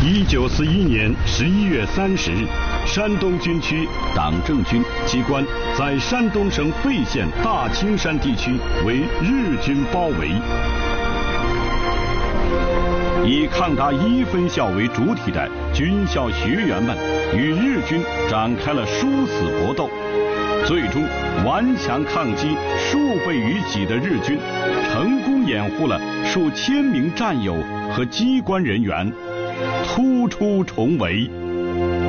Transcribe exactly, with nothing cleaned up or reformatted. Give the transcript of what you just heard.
一九四一年十一月三十日，山东军区党政军机关在山东省费县大青山地区为日军包围，以抗大一分校为主体的军校学员们与日军展开了殊死搏斗，最终顽强抗击数倍于己的日军，成功掩护了数千名战友和机关人员突出重围。